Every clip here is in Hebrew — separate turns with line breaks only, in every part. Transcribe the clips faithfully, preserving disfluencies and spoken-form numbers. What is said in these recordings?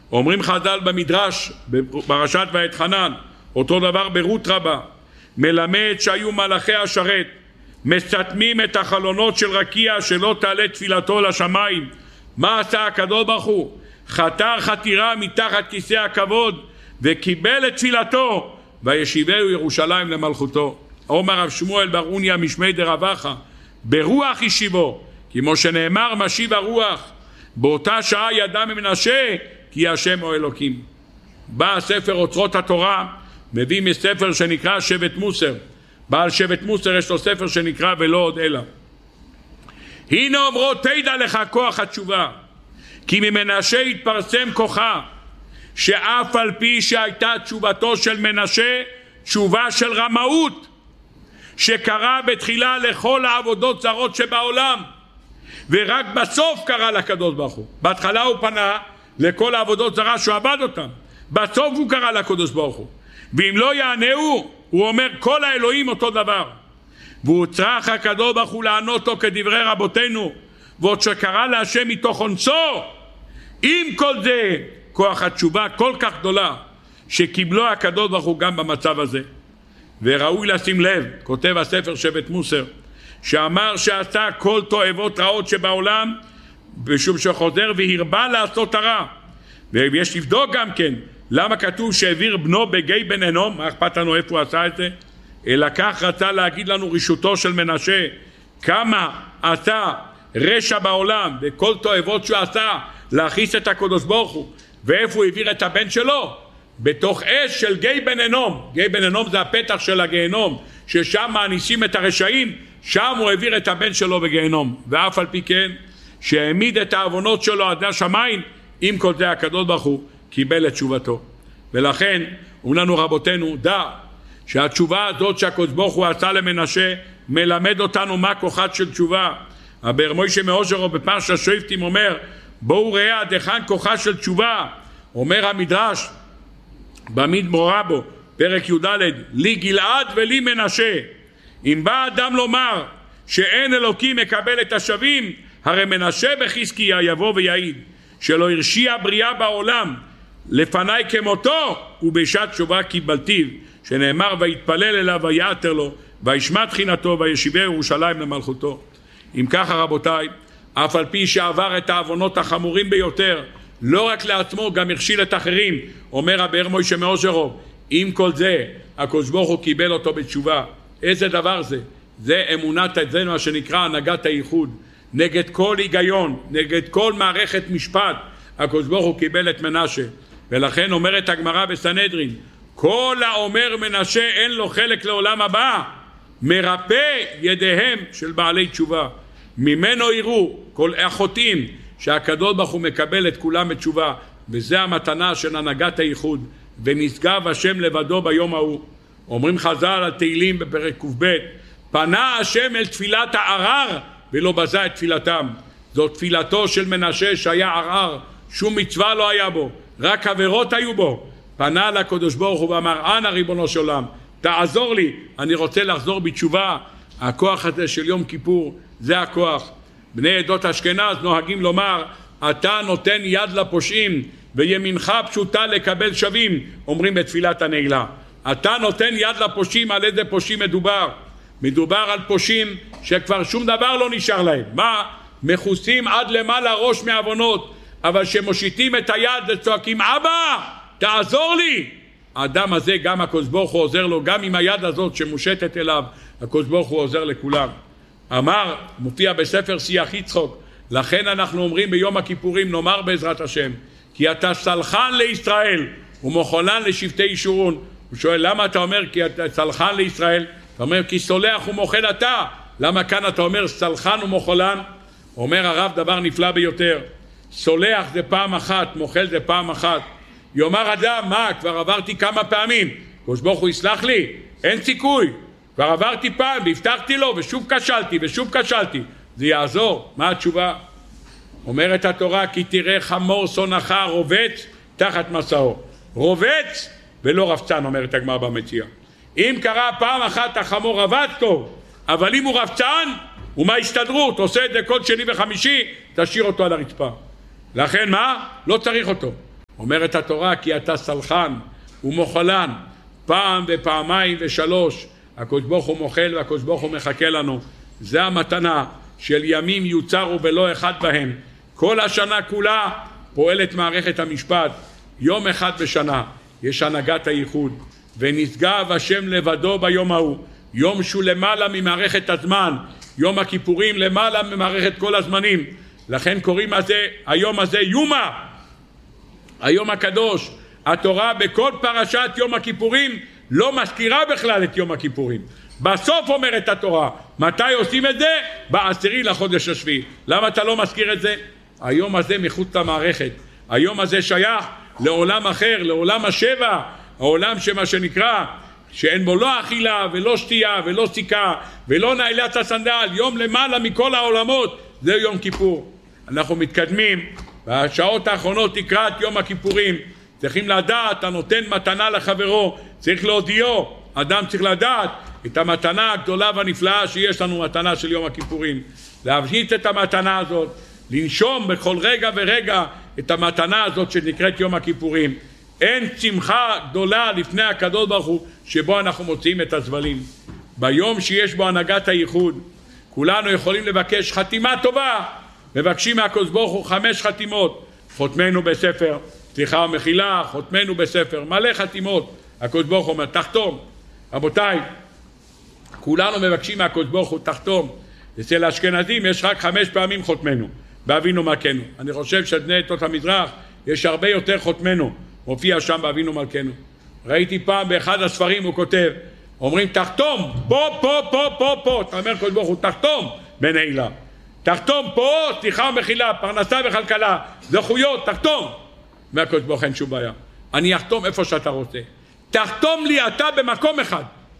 אומרים חז"ל במדרש, בפרשת ואתחנן, אותו דבר ברות רבה, מלמד שהיו מלאכי השרת, מסתמים את החלונות של רקיע שלא תעלה תפילתו לשמיים. מה עשה הקדוש ברוך הוא? חתר חתירה מתחת כיסא הכבוד וקיבל את תפילתו וישיבהו ירושלים למלכותו. אומר רב שמואל בר אוניה משמי דרבחה, ברוח ישיבו, כמו שנאמר משיב הרוח, באותה שעה ידע ממנשה כי השם הוא אלוקים. בא ספר אוצרות התורה, מביא מספר שנקרא שבט מוסר. בעל שבט מוסר יש לו ספר שנקרא ולא עוד אלא. הנה אומרו תדע לך כוח התשובה, כי ממנשה התפרסם כוחה, שאף על פי שהייתה תשובתו של מנשה תשובה של רמאות, שקרא בתחילה לכל העבודות זרות שבעולם, ורק בסוף קרא לקדוש ברוך הוא. בהתחלה הוא פנה לכל העבודות זרה שהוא עבד אותם, בסוף הוא קרא לקדוש ברוך הוא. ואם לא יענהו, הוא אומר כל האלוהים אותו דבר. והוא צריך הקדוש ברוך הוא לענותו כדברי רבותינו, ועוד שקרא להשם מתוך אונסו. עם כל זה כוח התשובה כל כך גדולה שקיבלו הקדוש ברוך הוא גם במצב הזה. וראוי לשים לב, כותב הספר שבט מוסר, שאמר שעשה כל תועבות רעות שבעולם, בשום שחוזר והרבה לעשות הרע. ויש לבדוק גם כן למה כתוב שהעביר בנו בגיא בן אנום, מה אכפת לנו איפה הוא עשה את זה? אלא כך רצה להגיד לנו רשותו של מנשה, כמה עשה רשע בעולם וכל תועבות שהוא עשה להכיס את הקדוש ברוך הוא, ואיפה הוא העביר את הבן שלו? בתוך אש של גיא בן אנום. גיא בן אנום זה הפתח של הגיהנום, ששם מענישים את הרשעים, שם הוא העביר את הבן שלו בגיהנום. ואף על פי כן שהעמיד את העוונות שלו עד השמיים, עם כל זה הקדוש ברוך הוא קיבל את תשובתו. ולכן אומרים לנו רבותינו, דע שהתשובה הזאת שהקדוש ברוך הוא עשה למנשה מלמד אותנו מה כוחה של תשובה. אבל מוישה מאושרו בפרשת שופטים אומר, בואו ראה עד היכן כוחה של תשובה. אומר המדרש במדבר רבו פרק י"ד, לי גלעד ולי מנשה. אם בא אדם לומר שאין אלוקים מקבל את השבים, הרי מנשה בחזקיה יבוא ויעיד שלא הרשיע בריאה בעולם לפניי כמותו, ובשעת תשובה קיבלתיו, שנאמר ויתפלל אליו ויעתר לו וישמע תחינתו וישיבהו ירושלים למלכותו. אם ככה רבותיי, אף על פי שעבר את העוונות החמורים ביותר, לא רק לעצמו, גם הרשיל את אחרים. אומר הבאר מוישה מאושרו, עם כל זה הקדוש ברוך הוא קיבל אותו בתשובה. איזה דבר זה? זה אמונת, זה מה שנקרא הנהגת הייחוד. נגד כל היגיון, נגד כל מערכת משפט, הקדוש ברוך הוא קיבל את מנשה. ולכן אומרת הגמרא בסנהדרין, כל האומר מנשה אין לו חלק לעולם הבא, מרפא ידיהם של בעלי תשובה. ממנו יראו כל החוטאים שהקדוש ברוך הוא מקבל את כולם בתשובה, וזה המתנה של הנהגת הייחוד, ונשגב השם לבדו ביום ההוא. אומרים חז"ל על תהילים בפרק ק"ב, פנה השם אל תפילת הערר ולא בזה את תפילתם. זו תפילתו של מנשה שהיה ערער, שום מצווה לא היה בו, רק עבירות היו בו. פנה לקדוש ברוך הוא ואמר, אנא ריבונו של עולם, תעזור לי, אני רוצה לחזור בתשובה. הכוח הזה של יום כיפור, זה הכוח. בני עדות אשכנז נוהגים לומר, אתה נותן יד לפושעים וימינך פשוטה לקבל שווים, אומרים בתפילת הנעילה. אתה נותן יד לפושעים, על איזה פושעים מדובר? מדובר על פושעים שכבר שום דבר לא נשאר להם. מה? מכוסים עד למעלה ראש מעוונות, אבל שמושיטים את היד וצועקים, אבא, תעזור לי. האדם הזה, גם הקדוש ברוך הוא עוזר לו, גם עם היד הזאת שמושטת אליו, הקדוש ברוך הוא עוזר לכולם. אמר, מופיע בספר שיח יצחוק, לכן אנחנו אומרים ביום הכיפורים, נאמר בעזרת השם, כי אתה סלחן לישראל ומוחלן לשבטי ישורון. הוא שואל, למה אתה אומר כי אתה סלחן לישראל? אתה אומר, כי סולח ומוחל אתה. למה כאן אתה אומר סלחן ומוחלן? אומר הרב דבר נפלא ביותר, סולח זה פעם אחת, מוחל זה פעם אחת. יאמר אדם, מה, כבר עברתי כמה פעמים, הקדוש ברוך הוא יסלח לי? אין סיכוי, כבר עברתי פעם והבטחתי לו ושוב כשלתי ושוב כשלתי, זה יעזור. מה התשובה? אומרת התורה, כי תראה חמור שונאך רובץ תחת מסעו. רובץ ולא רבצן, אומרת הגמרא במציאה. אם קרה פעם אחת החמור רבץ טוב, אבל אם הוא רבצן, ומה ההסתדרות? עושה את זה כל שני וחמישי, תשאיר אותו על הרצפה. לכן מה? לא צריך אותו. אומרת התורה, כי אתה סלחן ומוחלן, פעם ופעמיים ושלוש, הקדוש ברוך הוא מוחל והקדוש ברוך הוא מחכה לנו. זה המתנה של ימים יוצרו בלא אחד בהם. כל השנה כולה פועלת מערכת המשפט, יום אחד בשנה יש הנהגת הייחוד, ונשגב השם לבדו ביום ההוא, יום שהוא למעלה ממערכת הזמן, יום הכיפורים למעלה ממערכת כל הזמנים, לכן קוראים הזה, היום הזה יומה, היום הקדוש. התורה בכל פרשת יום הכיפורים לא מזכירה בכלל את יום הכיפורים. בסוף אומרת התורה, מתי עושים את זה? בעשירי לחודש השביעי. למה אתה לא מזכיר את זה? היום הזה מחוץ למערכת, היום הזה שייך לעולם אחר, לעולם השבע, העולם שמה שנקרא, שאין בו לא אכילה ולא שתייה ולא סיכה ולא נעילת הסנדל, יום למעלה מכל העולמות, זה יום כיפור. אנחנו מתקדמים בשעות האחרונות לקראת יום הכיפורים. צריכים לדעת, הנותן מתנה לחברו צריך להודיעו. אדם צריך לדעת את המתנה הגדולה והנפלאה שיש לנו, מתנה של יום הכיפורים, להבניץ את המתנה הזאת, לנשום בכל רגע ורגע את המתנה הזאת שנקראת יום הכיפורים. אין שמחה גדולה לפני הקדוש ברוך הוא שבו אנחנו מוצאים את הזבלים. ביום שיש בו הנהגת הייחוד כולנו יכולים לבקש חתימה טובה. מבקשים מהקדוש ברוך הוא חמש חתימות, חותמנו בספר סליחה ומחילה, חותמנו בספר, מלא חתימות. הקדוש ברוך הוא אומר תחתום. רבותיי, כולנו מבקשים מהקדוש ברוך הוא תחתום. אצל האשכנזים יש רק חמש פעמים חותמנו באבינו מלכנו. אני חושב שבני עדות המזרח יש הרבה יותר חותמנו, מופיע שם באבינו מלכנו. ראיתי פעם באחד הספרים הוא כותב, אומרים תחתום פה פה פה פה פה, אתה אומר קדוש ברוך הוא תחתום בנעילה, תחתום פה סליחה ומחילה, פרנסה וכלכלה, זכויות, תחתום. מהקדוש ברוך אין שום בעיה, אני אחתום איפה שאתה רוצה, תחתום לי אתה במקום אחד,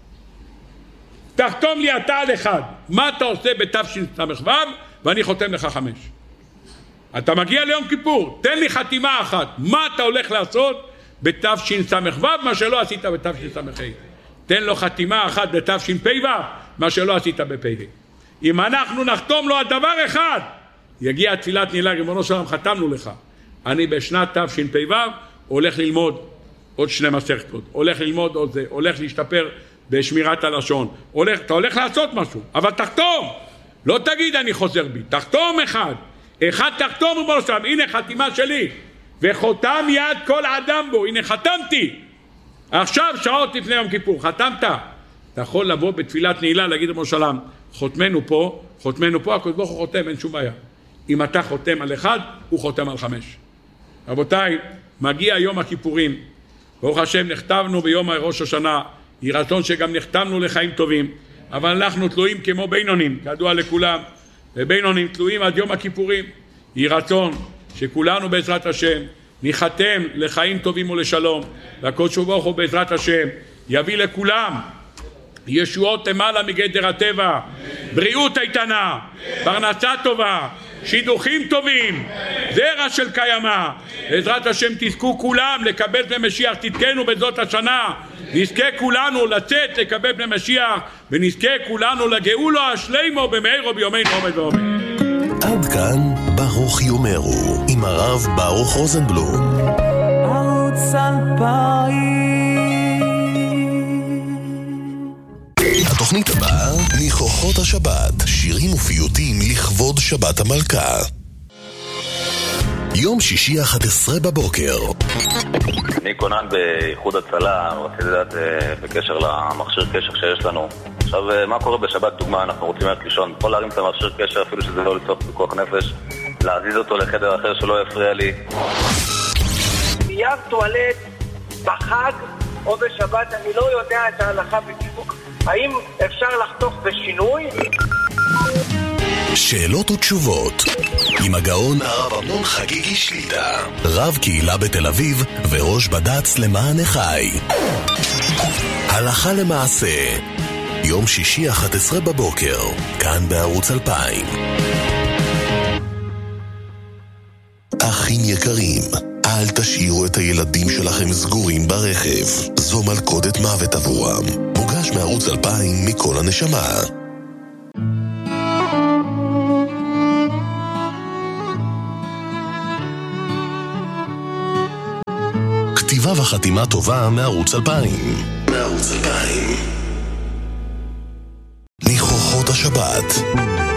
תחתום לי אתה על אחד. מה אתה עושה בתשס"ו ואני חותם לך חמש. אתה מגיע ליום כיפור, תן לי חתימה אחת, מה אתה הולך לעשות בתשס"ו מה שלא עשית בתשס"ה. תן לו חתימה אחת בתשפ"ו מה שלא עשית בפ"ה. אם אנחנו נחתום לו על דבר אחד, יגיע תפילת נעילה, ריבונו של עולם חתמנו לך, אני בשנת תשפ"ו הולך ללמוד עוד שני מסכתות, הולך ללמוד עוד זה, הולך להשתפר בשמירת הלשון, הולך, אתה הולך לעשות משהו, אבל תחתום, לא תגיד אני חוזר בי, תחתום אחד, אחד תחתום ריבונו של עולם, הנה חתימה שלי, וחותם יד כל אדם בו, הנה חתמתי, עכשיו שעות לפני יום כיפור, חתמת, אתה יכול לבוא בתפילת נעילה, להגיד ריבונו של עולם, חותמנו פה, חותמנו פה, הקדוש ברוך הוא חותם, אין שום בעיה. אם אתה חותם על אחד, הוא חותם על חמש. רבותיי, מגיע יום הכיפורים, ברוך השם נחתמנו ביום ראש השנה, היא רצון שגם נחתמנו לחיים טובים, אבל אנחנו תלויים כמו בינונים, כידוע לכולם, ובינונים תלויים עד יום הכיפורים, היא רצון שכולנו בעזרת השם ניחתם לחיים טובים ולשלום, והקדוש ברוך הוא בעזרת השם יביא לכולם ישועות למעלה מגדר הטבע, בריאות איתנה, פרנסה טובה, שידוכים טובים, זרע של קיימה. בעזרת השם תזכו כולם לקבל בני משיח, תתקנו בזאת השנה, נזכה כולנו לצאת לקבל בני משיח, ונזכה כולנו לגאולו השלימו במהרו ביומנו אמן ואמן.
עד כאן ברוך יאמרו עם הרב ברוך רוזנבלום. ערוץ אלפיים. התוכנית הבאה, ניחוחות השבת, שירים ופיוטים לכבוד שבת המלכה. יום שישי אחת עשרה בבוקר.
אני כונן באיחוד הצלה, רציתי לדעת בקשר למכשיר קשר שיש לנו. עכשיו, מה קורה בשבת? דוגמה, אנחנו רוצים ללכת לישון, יכול להרים את המכשיר קשר אפילו שזה לא לצורך פיקוח נפש, להזיז אותו לחדר אחר שלא יפריע לי.
מיד טואלט בחג או בשבת, אני לא יודע את ההלכה בדיוק. האם אפשר לחתוך בשינוי?
שאלות ותשובות עם הגאון הרב אמנון חגיגי שליטה, רב קהילה בתל אביב וראש בד"ץ למען החי. הלכה למעשה, יום שישי אחת עשרה בבוקר, כאן בערוץ אלפיים. אחים יקרים, אל תשאירו את הילדים שלכם סגורים ברכב, זו מלכודת מוות עבורם. מוגש מערוץ אלפיים מכל הנשמה. כתיבה וחתימה טובה מערוץ אלפיים. מערוץ אלפיים. ניחוחות השבת.